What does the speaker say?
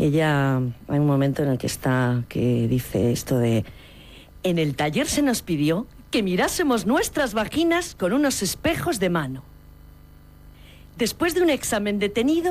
Ella, hay un momento en el que dice esto de: en el taller se nos pidió que mirásemos nuestras vaginas con unos espejos de mano. Después de un examen detenido,